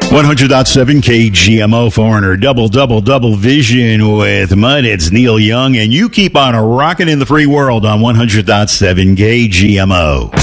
100.7 KGMO Foreigner, double vision with Mud. It's Neil Young, and you keep on rocking in the free world on 100.7 KGMO.